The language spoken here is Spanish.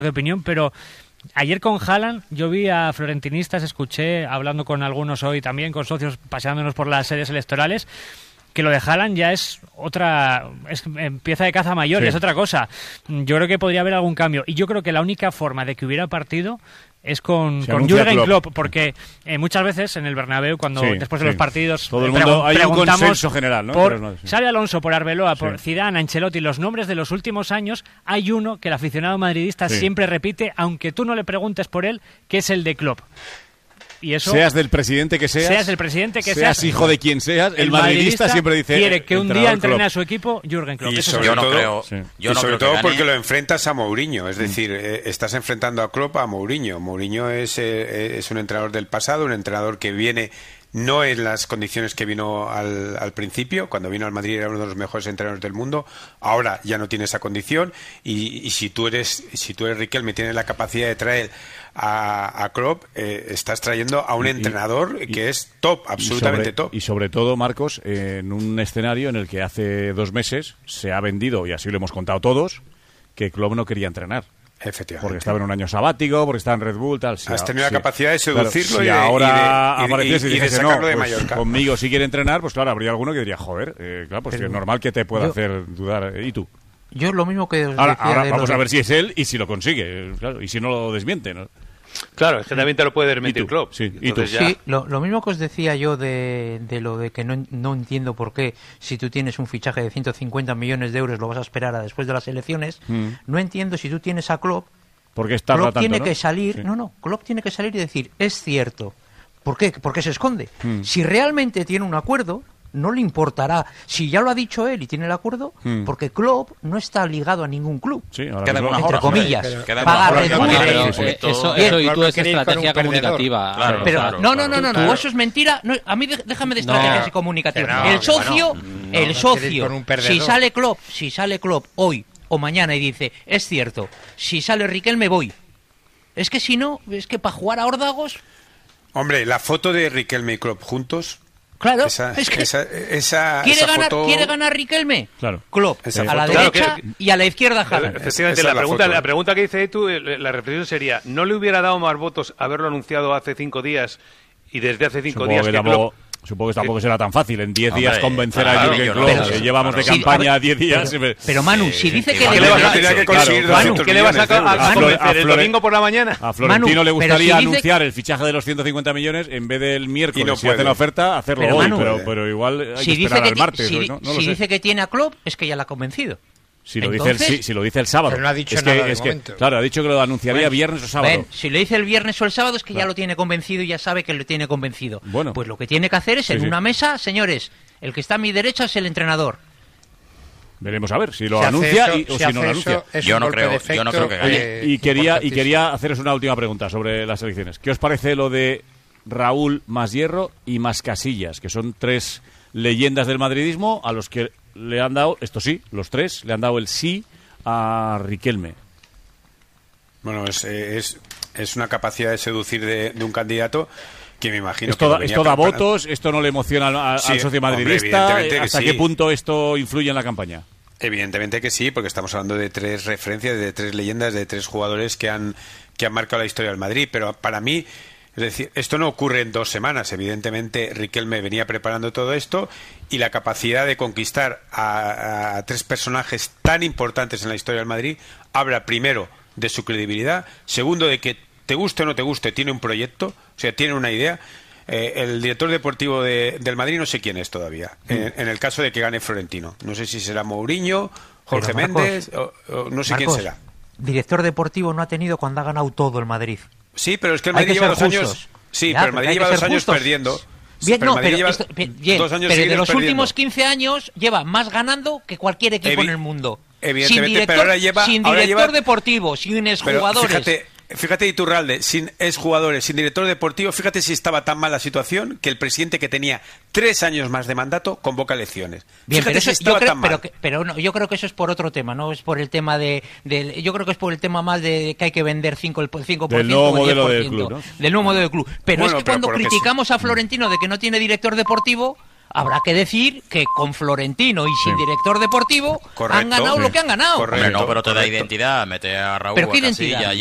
de opinión, pero ayer con Haaland yo vi a florentinistas, escuché, hablando con algunos hoy también, con socios, paseándonos por las sedes electorales, que lo de Haaland ya es pieza de caza mayor, sí. Es otra cosa. Yo creo que podría haber algún cambio. Y yo creo que la única forma de que hubiera partido es con Jürgen Klopp, porque muchas veces en el Bernabéu, cuando después de los partidos todo el mundo hay un consenso general, ¿no? Por Xabi Alonso, por Arbeloa, por Zidane, Ancelotti, los nombres de los últimos años, hay uno que el aficionado madridista siempre repite, aunque tú no le preguntes por él, que es el de Klopp. Y eso, seas del presidente que seas, seas hijo de quien seas, el madridista siempre dice quiere que un día entrene a su equipo Jürgen Klopp. Y sobre todo porque lo enfrentas a Mourinho, es decir, estás enfrentando a Klopp a Mourinho. Mourinho es un entrenador del pasado, un entrenador que viene no en las condiciones que vino al principio. Cuando vino al Madrid era uno de los mejores entrenadores del mundo. Ahora ya no tiene esa condición y si tú eres Riquelme, tienes la capacidad de traer a Klopp, estás trayendo a un entrenador que es top, absolutamente top. Y sobre todo, Marcos, en un escenario en el que hace 2 meses se ha vendido, y así lo hemos contado todos, que Klopp no quería entrenar. Efectivamente. Porque estaba en un año sabático, porque estaba en Red Bull, tal. Has tenido la capacidad de seducirlo, claro, ahora apareciese y de dijese, sacarlo no, de pues Mallorca. Conmigo si quiere entrenar, pues claro, habría alguno que diría, joder, claro, pues es normal que te pueda hacer dudar. ¿Y tú? Yo lo mismo que os ahora decía vamos a ver si es él y si lo consigue, claro, y si no lo desmiente, ¿no? Claro, es que también te lo puede desmentir Klopp. Sí, Sí, lo mismo que os decía yo de lo de que no entiendo por qué, si tú tienes un fichaje de 150 millones de euros, lo vas a esperar a después de las elecciones. No entiendo si tú tienes a Klopp. Porque está Klopp tanto, tiene ¿no? que salir. Sí. Klopp tiene que salir y decir, es cierto. ¿Por qué? ¿Por qué se esconde? Si realmente tiene un acuerdo, no le importará. Si ya lo ha dicho él y tiene el acuerdo, porque Klopp no está ligado a ningún club. Sí, ahora queda mismo, entre comillas. Paga Red Bull. Eso y tú es estrategia comunicativa. Claro, pero no, eso es mentira. No, a mí déjame de estrategias comunicativas. El socio, si sale Klopp hoy o mañana y dice, es cierto, si sale Riquelme voy. Es que si no, es que para jugar a órdagos... Hombre, la foto de Riquelme y Klopp juntos... Claro, esa foto... ¿Quiere ganar Riquelme? Claro. Klopp, a la derecha y a la izquierda Haaland. Efectivamente, la pregunta que dice tú, la reflexión sería, ¿no le hubiera dado más votos haberlo anunciado hace 5 días y desde hace 5 días que Klopp... Supongo que tampoco será tan fácil en 10 días convencer a Jürgen Klopp, que llevamos de campaña 10 días. Pero Manu, si dice que ¿qué le vas a convencer el domingo por la mañana? A Florentino le gustaría anunciar el fichaje de los 150 millones en vez del miércoles, si hace la oferta, hacerlo hoy, pero igual hay que esperar al martes. Si dice que tiene a Klopp, es que ya la ha convencido. Si lo dice el sábado. Pero no ha dicho nada de momento. Claro, ha dicho que lo anunciaría viernes o sábado. Si lo dice el viernes o el sábado es que ya lo tiene convencido y ya sabe que lo tiene convencido. Bueno. Pues lo que tiene que hacer es en una mesa, señores, el que está a mi derecha es el entrenador. Veremos a ver si lo anuncia o si no lo anuncia. Yo no creo que gane. Y quería haceros una última pregunta sobre las elecciones. ¿Qué os parece lo de Raúl más Hierro y más Casillas, que son 3 leyendas del madridismo a los que le han dado, esto sí, los 3 le han dado el sí a Riquelme? Bueno, es una capacidad de seducir de un candidato que me imagino esto da votos, esto no le emociona al socio madridista. ¿Hasta qué punto esto influye en la campaña? Evidentemente que sí, porque estamos hablando de 3 referencias, de 3 leyendas, de 3 jugadores que han marcado la historia del Madrid. Pero para mí, es decir, esto no ocurre en 2 semanas. Evidentemente, Riquelme venía preparando todo esto y la capacidad de conquistar a 3 personajes tan importantes en la historia del Madrid habla primero de su credibilidad, segundo de que te guste o no te guste, tiene un proyecto, o sea, tiene una idea. El director deportivo del Madrid no sé quién es todavía, en el caso de que gane Florentino. No sé si será Mourinho, Jorge Méndez, o no sé quién será. Director deportivo no ha tenido cuando ha ganado todo el Madrid. Sí, pero es que el Madrid lleva 2 años. Sí, pero el Madrid lleva 2 años perdiendo. Bien, pero de los últimos 15 años lleva más ganando que cualquier equipo en el mundo. Evidentemente, pero ahora lleva... Sin director deportivo, sin exjugadores. Fíjate, Iturralde, sin exjugadores, sin director deportivo, fíjate si estaba tan mal la situación que el presidente, que tenía 3 años más de mandato, convoca elecciones. Bien, fíjate si estaba tan mal. Pero no, yo creo que eso es por otro tema, no es por el tema yo creo que es por el tema más de que hay que vender 5% del nuevo modelo del club, ¿no? Del nuevo modelo del club. Pero es que cuando criticamos a Florentino de que no tiene director deportivo, habrá que decir que con Florentino y sin director deportivo han ganado lo que han ganado. Hombre, no, pero te da identidad, mete a Raúl, ¿Pero qué a Casilla, identidad?